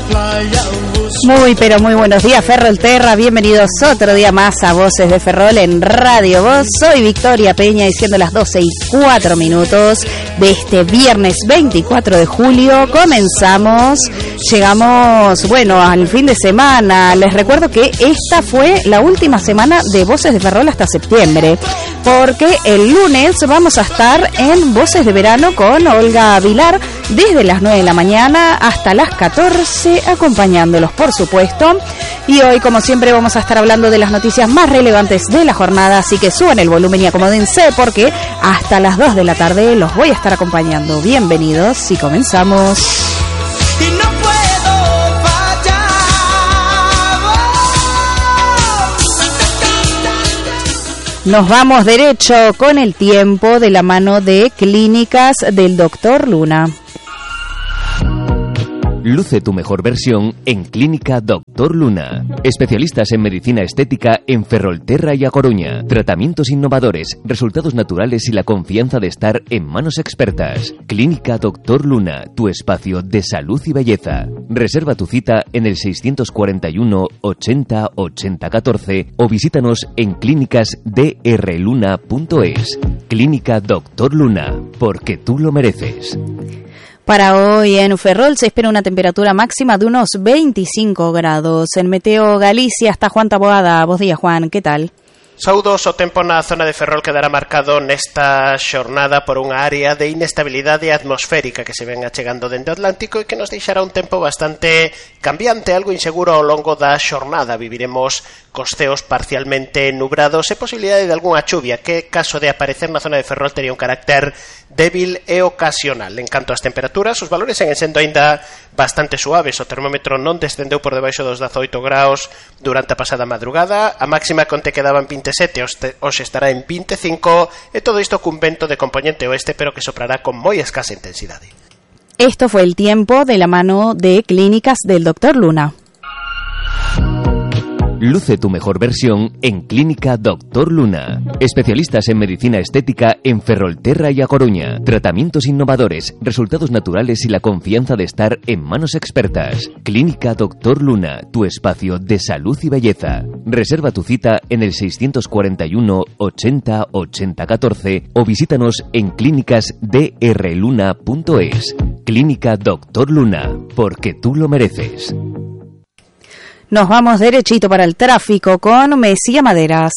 Muy pero muy buenos días, Ferrolterra, bienvenidos otro día más a Voces de Ferrol en Radio Voz. Soy Victoria Peña y siendo las 12:04 de este viernes 24 de julio comenzamos, llegamos, bueno, al fin de semana. Les recuerdo que esta fue la última semana de Voces de Ferrol hasta septiembre, porque el lunes vamos a estar en Voces de Verano con Olga Vilar desde las 9 de la mañana hasta las 14, acompañándolos, por supuesto. Y hoy, como siempre, vamos a estar hablando de las noticias más relevantes de la jornada, así que suban el volumen y acomódense porque hasta las 2 de la tarde los voy a estar acompañando. Bienvenidos y comenzamos. Y no puedo fallar. Nos vamos derecho con el tiempo de la mano de Clínicas del Dr. Luna. Luce tu mejor versión en Clínica Dr. Luna. Especialistas en medicina estética en Ferrolterra y A Coruña. Tratamientos innovadores, resultados naturales y la confianza de estar en manos expertas. Clínica Dr. Luna, tu espacio de salud y belleza. Reserva tu cita en el 641 80 80 14 o visítanos en clínicasdrluna.es. Clínica Dr. Luna, porque tú lo mereces. Para hoy en Ferrol se espera una temperatura máxima de unos 25 grados. En Meteo Galicia está Juan Taboada. Bos días, Juan, ¿qué tal? Saudos, o tempo na zona de Ferrol quedará marcado nesta xornada por unha área de inestabilidade atmosférica que se ven achegando dende o Atlántico e que nos deixará un tempo bastante cambiante, algo inseguro ao longo da xornada. Viviremos cos ceos parcialmente nubrados e posibilidade de algunha chuvia que, caso de aparecer na zona de Ferrol, tería un carácter débil e ocasional. En canto ás temperaturas, os valores seguen sendo aínda bastante suaves. O termómetro non descendeu por debaixo dos 18 graus durante a pasada madrugada. A máxima conte quedaba en 27, hoxe estará en 25, e todo isto cun vento de componente oeste, pero que soprará con moi escasa intensidade. Esto fue el tiempo de la mano de Clínicas del Dr. Luna. Luce tu mejor versión en Clínica Dr. Luna. Especialistas en medicina estética en Ferrolterra y A Coruña. Tratamientos innovadores, resultados naturales y la confianza de estar en manos expertas. Clínica Dr. Luna, tu espacio de salud y belleza. Reserva tu cita en el 641 80 80 14 o visítanos en clínicasdrluna.es. Clínica Dr. Luna, porque tú lo mereces. Nos vamos derechito para el tráfico con Mesía Maderas.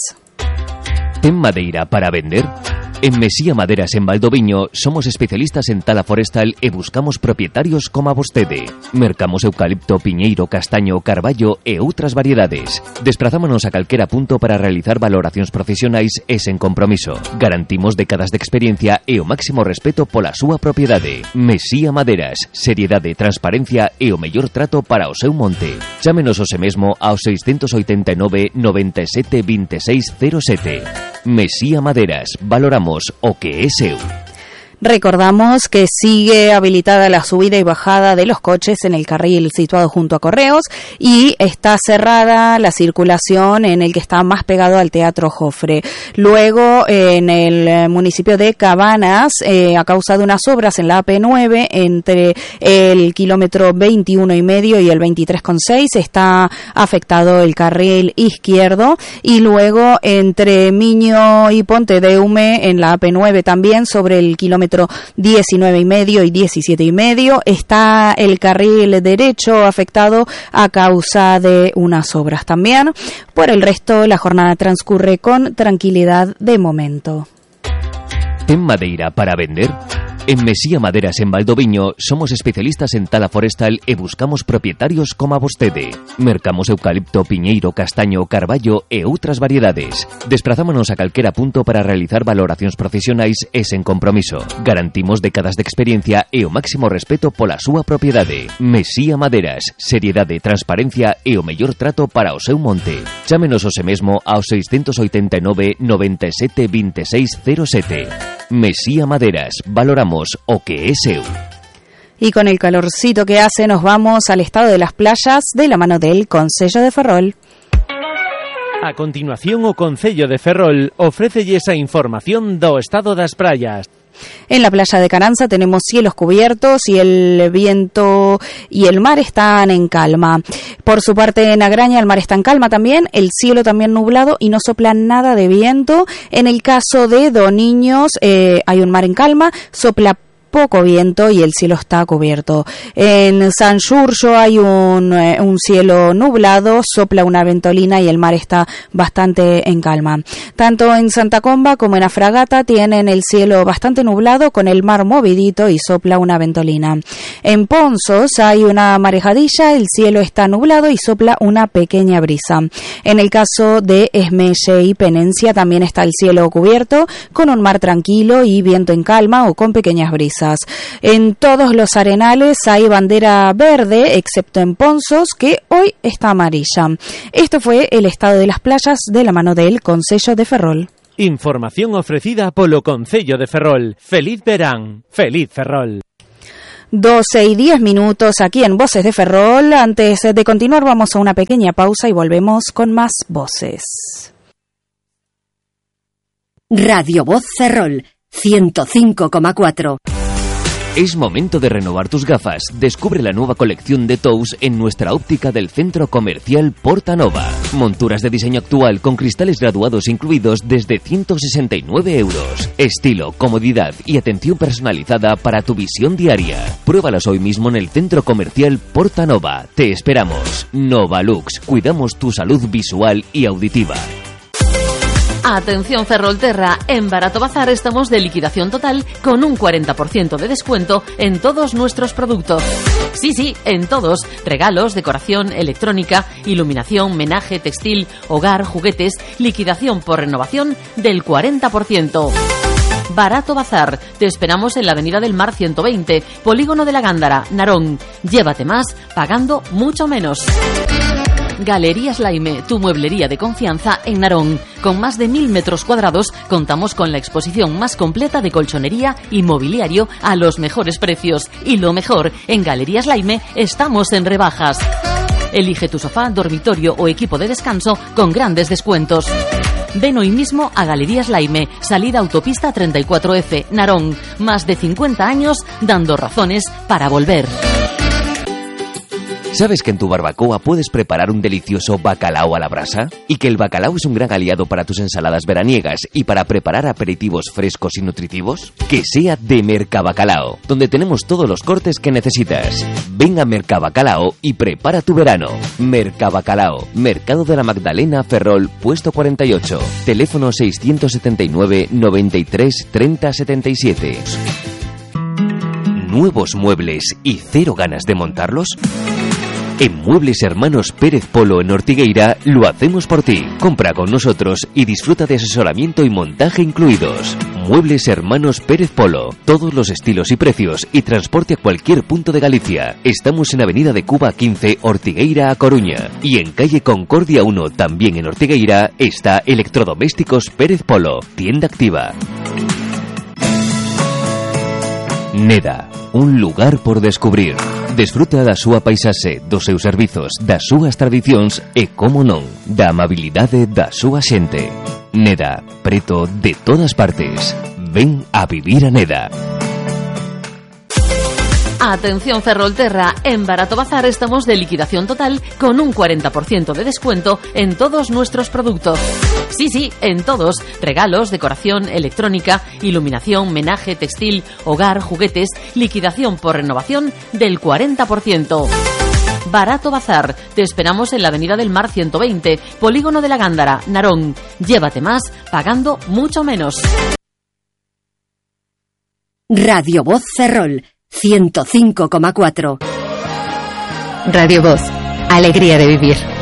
¿Ten madeira para vender? En Mesía Maderas en Valdoviño somos especialistas en tala forestal e buscamos propietarios como a vostede. Mercamos eucalipto, piñeiro, castaño, carballo e outras variedades. Desprazámonos a calquera punto para realizar valoracións profesionais e sen compromiso. Garantimos décadas de experiencia e o máximo respeto pola súa propiedade. Mesía Maderas, seriedade, transparencia e o mellor trato para o seu monte. Chámenos hoxe mesmo ao 689 97 26 07. Mesía Maderas, valoramos o que é seu. Recordamos que sigue habilitada la subida y bajada de los coches en el carril situado junto a Correos y está cerrada la circulación en el que está más pegado al Teatro Jofre. Luego, en el municipio de Cabanas, a causa de unas obras en la AP9 entre el kilómetro 21,5 y el 23,6 está afectado el carril izquierdo, y luego entre Miño y Pontedeume en la AP9 también sobre el kilómetro 19,5 y 17,5 está el carril derecho afectado a causa de unas obras también. Por el resto, la jornada transcurre con tranquilidad de momento. ¿Ten madeira para vender? En Mesía Maderas en Valdoviño somos especialistas en tala forestal e buscamos propietarios como a vostede. Mercamos eucalipto, piñeiro, castaño, carballo e outras variedades. Desprazámonos a calquera punto para realizar valoracións profesionais e sen compromiso. Garantimos décadas de experiencia e o máximo respeto pola súa propiedade. Mesía Maderas, seriedade, transparencia e o mellor trato para o seu monte. Chámenos hoxe mesmo ao 689 97 26 07. Mesía Maderas, valoramos o que es seu. Y con el calorcito que hace nos vamos al estado de las playas de la mano del Concello de Ferrol. A continuación, o Concello de Ferrol ofrécelle esa información do estado das praias. En la playa de Caranza tenemos cielos cubiertos y el viento y el mar están en calma. Por su parte, en Agraña el mar está en calma también, el cielo también nublado y no sopla nada de viento. En el caso de Doniños hay un mar en calma, sopla poco viento y el cielo está cubierto. En San Xurxo hay un cielo nublado, sopla una ventolina y el mar está bastante en calma. Tanto en Santa Comba como en Afragata tienen el cielo bastante nublado con el mar movidito y sopla una ventolina. En Ponzos hay una marejadilla, el cielo está nublado y sopla una pequeña brisa. En el caso de Esmelle y Penencia también está el cielo cubierto con un mar tranquilo y viento en calma o con pequeñas brisas. En todos los arenales hay bandera verde, excepto en Ponzos, que hoy está amarilla. Esto fue el estado de las playas de la mano del Concello de Ferrol. Información ofrecida polo Concello de Ferrol. Feliz verán, feliz Ferrol. 12:10 aquí en Voces de Ferrol. Antes de continuar vamos a una pequeña pausa y volvemos con más voces. Radio Voz Ferrol 105,4. Es momento de renovar tus gafas. Descubre la nueva colección de Tous en nuestra óptica del Centro Comercial Porta Nova. Monturas de diseño actual con cristales graduados incluidos desde 169 euros. Estilo, comodidad y atención personalizada para tu visión diaria. Pruébalas hoy mismo en el Centro Comercial Porta Nova. Te esperamos. Nova Lux. Cuidamos tu salud visual y auditiva. Atención Ferrolterra, en Barato Bazar estamos de liquidación total con un 40% de descuento en todos nuestros productos. Sí, en todos. Regalos, decoración, electrónica, iluminación, menaje, textil, hogar, juguetes, liquidación por renovación del 40%. Barato Bazar. Te esperamos en la Avenida del Mar 120, Polígono de la Gándara, Narón. Llévate más pagando mucho menos. Galerías Laime, tu mueblería de confianza en Narón. Con más de 1000 metros cuadrados, contamos con la exposición más completa de colchonería y mobiliario a los mejores precios. Y lo mejor, en Galerías Laime estamos en rebajas. Elige tu sofá, dormitorio o equipo de descanso con grandes descuentos. Ven hoy mismo a Galerías Laime, salida autopista 34F, Narón. Más de 50 años dando razones para volver. ¿Sabes que en tu barbacoa puedes preparar un delicioso bacalao a la brasa? Y que el bacalao es un gran aliado para tus ensaladas veraniegas y para preparar aperitivos frescos y nutritivos? Que sea de Mercabacalao, donde tenemos todos los cortes que necesitas. Ven a Mercabacalao y prepara tu verano. Mercabacalao, Mercado de la Magdalena, Ferrol, puesto 48. Teléfono 679 93 30 77. ¿Nuevos muebles y cero ganas de montarlos? En Muebles Hermanos Pérez Polo en Ortigueira lo hacemos por ti. Compra con nosotros y disfruta de asesoramiento y montaje incluidos. Muebles Hermanos Pérez Polo. Todos los estilos y precios y transporte a cualquier punto de Galicia. Estamos en Avenida de Cuba 15, Ortigueira a Coruña. Y en Calle Concordia 1, también en Ortigueira, está Electrodomésticos Pérez Polo. Tienda activa. Neda. Un lugar por descubrir. Desfruta da súa paisaxe, dos seus servizos, das súas tradicións e, como non, da amabilidade da súa xente. Neda, preto de todas partes. Ven a vivir a Neda. Atención Ferrolterra, en Barato Bazar estamos de liquidación total con un 40% de descuento en todos nuestros productos. Sí, en todos. Regalos, decoración, electrónica, iluminación, menaje, textil, hogar, juguetes, liquidación por renovación del 40%. Barato Bazar. Te esperamos en la Avenida del Mar 120, Polígono de la Gándara, Narón. Llévate más pagando mucho menos. Radio Voz Ferrol 105,4. Radio Voz. Alegría de vivir.